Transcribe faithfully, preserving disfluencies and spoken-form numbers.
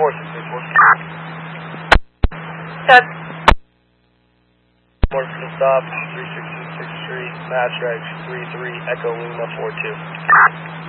four six three four. Got Morrison stop, three sixty-sixth Street, Mass Regs, three three, Echo Lima four two.